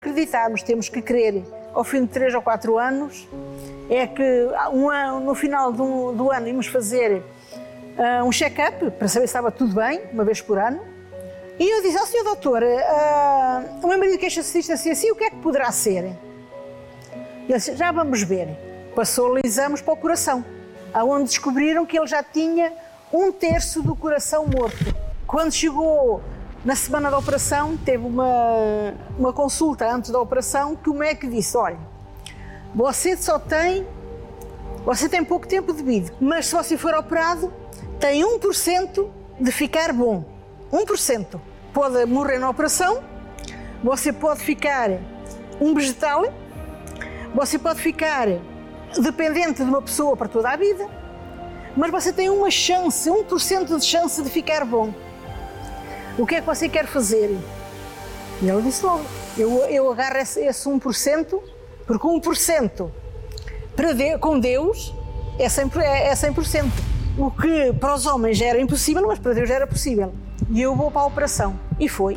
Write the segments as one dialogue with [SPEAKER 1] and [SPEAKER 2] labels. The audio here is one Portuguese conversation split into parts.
[SPEAKER 1] acreditarmos, temos que crer. Ao fim de 3 ou 4 anos, é que no final do ano íamos fazer um check-up para saber se estava tudo bem, uma vez por ano. E eu disse, Senhor doutor, o meu marido queixa-se disto assim, o que é que poderá ser? Ele disse, já vamos ver. Passou-lhe exames para o coração, onde descobriram que ele já tinha 1/3 do coração morto. Quando chegou na semana da operação, teve uma consulta antes da operação, que o médico disse, olha, você tem pouco tempo de vida, mas se você for operado, tem 1% de ficar bom. 1%. Pode morrer na operação, você pode ficar um vegetal, você pode ficar dependente de uma pessoa para toda a vida, mas você tem uma chance, 1% de chance de ficar bom. O que é que você quer fazer? E ele disse logo, eu agarro esse 1%, porque 1% com Deus é 100%. O que para os homens já era impossível, mas para Deus já era possível. E eu vou para a operação. E foi.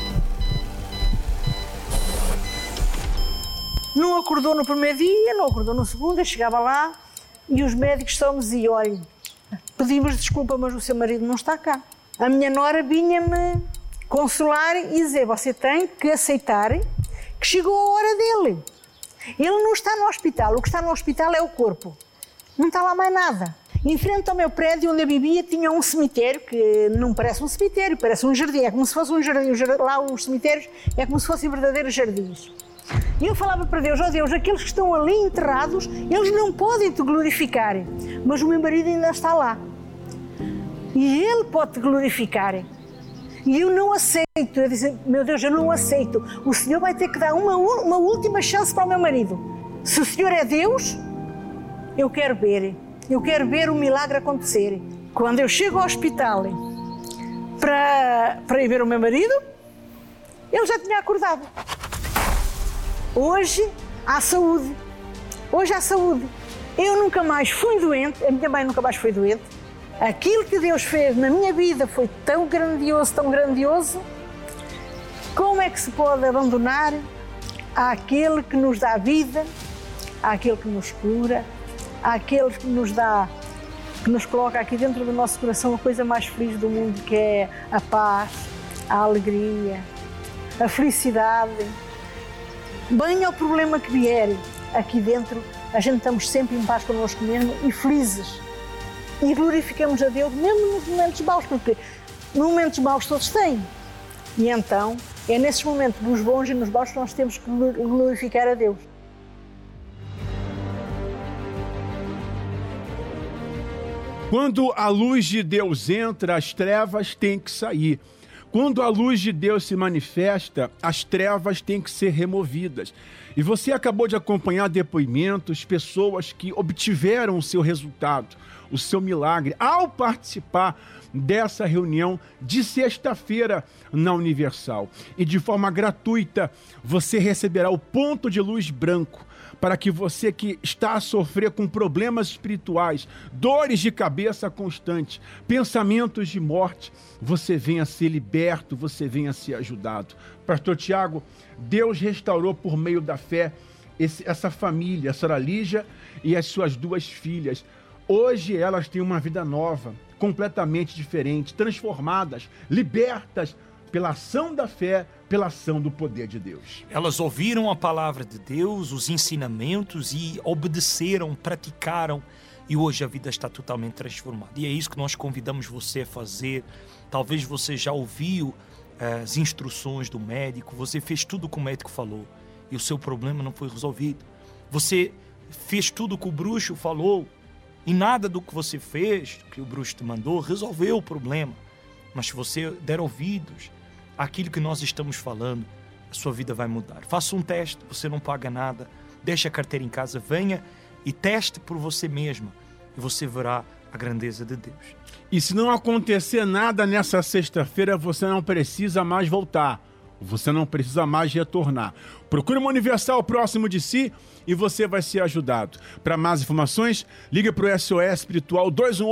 [SPEAKER 1] Não acordou no primeiro dia, não acordou no segundo, eu chegava lá e os médicos só me diziam, olha, pedimos desculpa, mas o seu marido não está cá. A minha nora vinha-me consolar e dizer, você tem que aceitar que chegou a hora dele. Ele não está no hospital, o que está no hospital é o corpo. Não está lá mais nada. Em frente ao meu prédio onde eu vivia tinha um cemitério, que não parece um cemitério, parece um jardim, é como se fosse um jardim. Lá os cemitérios é como se fossem verdadeiros jardins. E eu falava para Deus, ó Deus, aqueles que estão ali enterrados, eles não podem te glorificar, mas o meu marido ainda está lá. E ele pode te glorificar. E eu não aceito. Eu disse, meu Deus, eu não aceito. O Senhor vai ter que dar uma última chance para o meu marido. Se o Senhor é Deus, eu quero ver. Eu quero ver o milagre acontecer. Quando eu chego ao hospital para ir ver o meu marido, ele já tinha acordado. Hoje há saúde. Hoje há saúde. Eu nunca mais fui doente, a minha mãe nunca mais foi doente. Aquilo que Deus fez na minha vida foi tão grandioso. Como é que se pode abandonar àquele que nos dá vida, àquele que nos cura, àquele que nos dá, que nos coloca aqui dentro do nosso coração a coisa mais feliz do mundo, que é a paz, a alegria, a felicidade. Venha o problema que vier, aqui dentro a gente estamos sempre em paz connosco mesmo e felizes. E glorificamos a Deus mesmo nos momentos maus, porque momentos maus todos têm. E então é nesses momentos, nos bons e nos maus, que nós temos que glorificar a Deus.
[SPEAKER 2] Quando a luz de Deus entra, as trevas têm que sair. Quando a luz de Deus se manifesta, as trevas têm que ser removidas. E você acabou de acompanhar depoimentos, pessoas que obtiveram o seu resultado, o seu milagre, ao participar dessa reunião de sexta-feira na Universal. E de forma gratuita, você receberá o ponto de luz branco, para que você que está a sofrer com problemas espirituais, dores de cabeça constantes, pensamentos de morte, você venha ser liberto, você venha ser ajudado. Pastor Tiago, Deus restaurou por meio da fé essa família, a Sra. Lígia e as suas 2 filhas. Hoje elas têm uma vida nova, completamente diferente, transformadas, libertas pela ação da fé, pela ação do poder de Deus.
[SPEAKER 3] Elas ouviram a palavra de Deus, os ensinamentos e obedeceram, praticaram, e hoje a vida está totalmente transformada. E é isso que nós convidamos você a fazer. Talvez você já ouviu as instruções do médico, você fez tudo o que o médico falou e o seu problema não foi resolvido. Você fez tudo o que o bruxo falou e nada do que você fez, que o bruxo te mandou, resolveu o problema. Mas se você der ouvidos àquilo que nós estamos falando, a sua vida vai mudar. Faça um teste, você não paga nada, deixe a carteira em casa, venha e teste por você mesma e você verá a grandeza de Deus.
[SPEAKER 2] E se não acontecer nada nessa sexta-feira, você não precisa mais voltar. Você não precisa mais retornar. Procure uma Universal próximo de si e você vai ser ajudado. Para mais informações, liga para o SOS Espiritual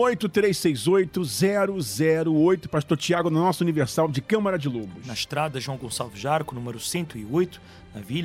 [SPEAKER 2] 218-368-008. Pastor Tiago, no nosso Universal de Câmara de Lobos.
[SPEAKER 3] Na estrada João Gonçalves Jarco, número 108, na Vila